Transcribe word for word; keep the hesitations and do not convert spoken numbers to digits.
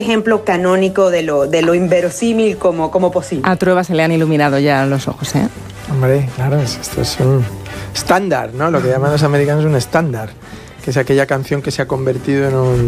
ejemplo canónico de lo, de lo inverosímil como, como posible. A Trueba se le han iluminado ya los ojos, ¿eh? Hombre, claro, esto es un estándar, ¿no? Lo que llaman los americanos un estándar, que es aquella canción que se ha convertido en un